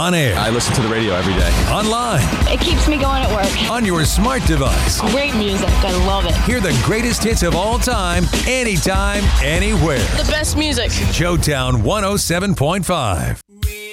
On air. I listen to the radio every day. Online. It keeps me going at work. On your smart device. Great music. I love it. Hear the greatest hits of all time, anytime, anywhere. The best music. Joetown 107.5.